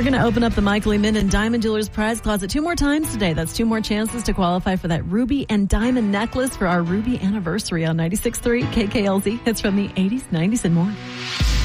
We're going to open up the Michael E. Minden Diamond Jewelers prize closet 2 more times today. That's 2 more chances to qualify for that ruby and diamond necklace for our ruby anniversary on 96.3 KKLZ. Hits from the 80s, 90s, and more.